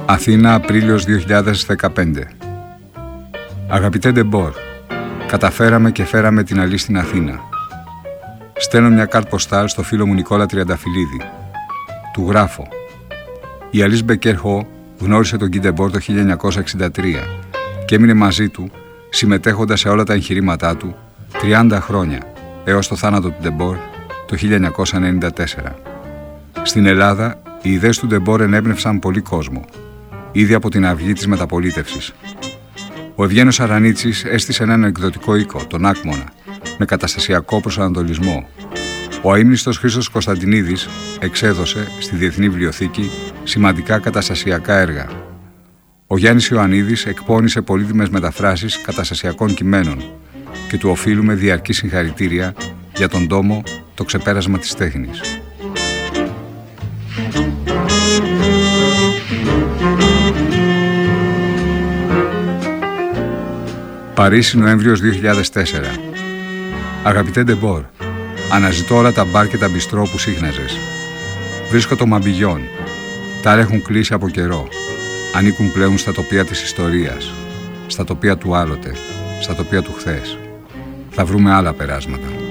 Αθήνα, Απρίλιος 2015. Αγαπητέ Ντεμπόρ, καταφέραμε και φέραμε την Αλή στην Αθήνα. Στέλνω μια κάρτ ποστάλ στο φίλο μου Νικόλα Τριανταφυλλίδη. Του γράφω: η Αλής Μπεκέρχο γνώρισε τον Γκί Ντεμπόρ το 1963 και έμεινε μαζί του, συμμετέχοντας σε όλα τα εγχειρήματά του 30 χρόνια, έως το θάνατο του Ντεμπόρ το 1994. Στην Ελλάδα, οι ιδέες του Ντεμπόρ ενέπνευσαν πολύ κόσμο, ήδη από την αυγή της μεταπολίτευσης. Ο Ευγένιος Αρανίτσης έστησε έναν εκδοτικό οίκο, τον Άκμονα, με καταστασιακό προσανατολισμό. Ο αείμνηστος Χρήστος Κωνσταντινίδης εξέδωσε στη Διεθνή Βιβλιοθήκη σημαντικά καταστασιακά έργα. Ο Γιάννης Ιωαννίδης εκπώνησε πολύτιμες μεταφράσεις καταστασιακών κειμένων και του οφείλουμε διαρκή συγχαρητήρια για τον τόμο «Το ξεπέρασμα της τέχνης». Παρίσι, Νοέμβριος 2004. Αγαπητέ Ντεμπόρ, αναζητώ όλα τα μπαρ και τα μπιστρό που σύχναζες. Βρίσκω το Μαμπιγιόν. Τα άλλα έχουν κλείσει από καιρό. Ανήκουν πλέον στα τοπία της ιστορίας, στα τοπία του άλλοτε, στα τοπία του χθες. Θα βρούμε άλλα περάσματα.